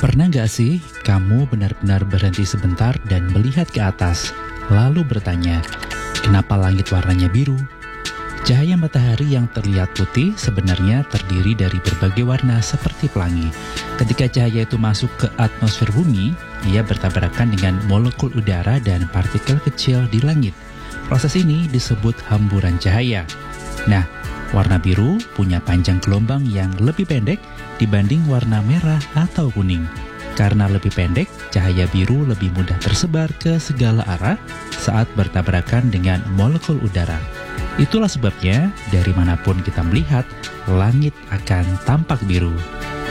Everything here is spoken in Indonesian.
Pernah gak sih kamu benar-benar berhenti sebentar dan melihat ke atas, lalu bertanya, kenapa langit warnanya biru? Cahaya matahari yang terlihat putih sebenarnya terdiri dari berbagai warna seperti pelangi. Ketika cahaya itu masuk ke atmosfer bumi, ia bertabrakan dengan molekul udara dan partikel kecil di langit. Proses ini disebut hamburan cahaya. Nah, warna biru punya panjang gelombang yang lebih pendek dibanding warna merah atau kuning. Karena lebih pendek, cahaya biru lebih mudah tersebar ke segala arah saat bertabrakan dengan molekul udara. Itulah sebabnya, dari manapun kita melihat, langit akan tampak biru.